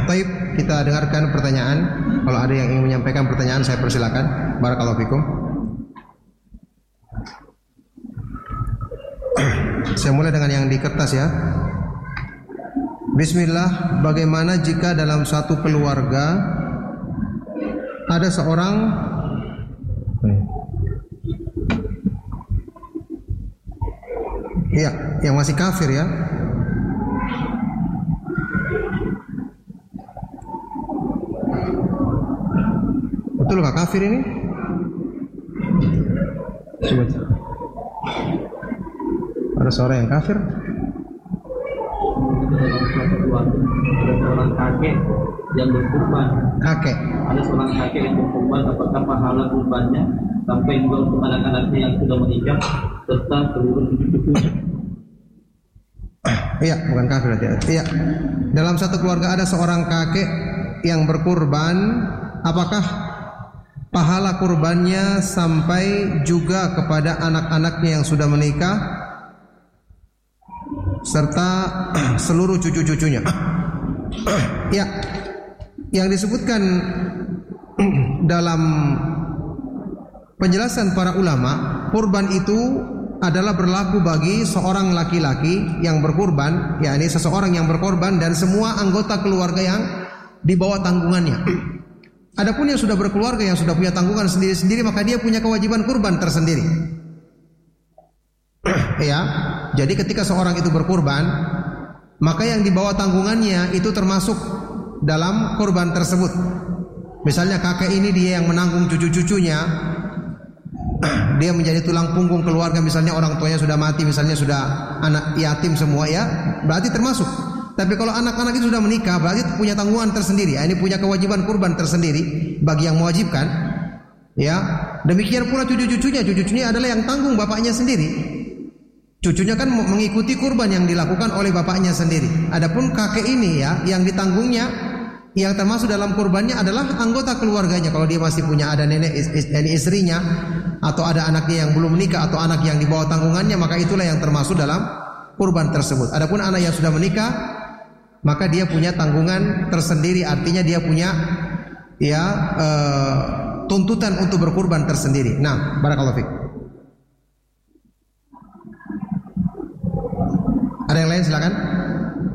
Baik, kita dengarkan pertanyaan. Kalau ada yang ingin menyampaikan pertanyaan, saya persilakan. Barakallahu fikum. Saya mulai dengan yang di kertas ya. Bismillah, bagaimana jika dalam satu keluarga ada seorang yang masih kafir ya. Betul gak kafir ini? Coba. Ada seorang yang kafir? Ada seorang kakek yang berkurban. Kakek. Ada seorang kakek yang berkurban, apakah pahala kurbannya sampai juga untuk anak-anaknya yang sudah menikah serta seluruh cucu-cucunya? Iya, bukan kafir berarti. Iya. Dalam satu keluarga ada seorang kakek yang berkurban, apakah pahala kurbannya sampai juga kepada anak-anaknya yang sudah menikah serta seluruh cucu-cucunya? Ya, yang disebutkan dalam penjelasan para ulama, kurban itu adalah berlaku bagi seorang laki-laki yang berkurban, yakni seseorang yang berkorban dan semua anggota keluarga yang di bawah tanggungannya. Adapun yang sudah berkeluarga, yang sudah punya tanggungan sendiri-sendiri, maka dia punya kewajiban kurban tersendiri. Ya, jadi ketika seorang itu berkurban, maka yang di bawah tanggungannya itu termasuk dalam kurban tersebut. Misalnya kakek ini dia yang menanggung cucu-cucunya, dia menjadi tulang punggung keluarga, misalnya orang tuanya sudah mati, misalnya sudah anak yatim semua ya, berarti termasuk. Tapi kalau anak-anak itu sudah menikah, berarti punya tanggungan tersendiri. Ini punya kewajiban kurban tersendiri bagi yang mewajibkan. Ya, demikian pula cucu-cucunya. Cucu-cucunya adalah yang tanggung bapaknya sendiri. Cucunya kan mengikuti kurban yang dilakukan oleh bapaknya sendiri. Adapun kakek ini ya, yang ditanggungnya, yang termasuk dalam kurbannya adalah anggota keluarganya. Kalau dia masih punya ada nenek, istrinya, atau ada anaknya yang belum menikah, atau anak yang di bawah tanggungannya, maka itulah yang termasuk dalam kurban tersebut. Adapun anak yang sudah menikah, maka dia punya tanggungan tersendiri, artinya dia punya tuntutan untuk berkurban tersendiri. Nah, barakallahu fiik. Ada yang lain silakan.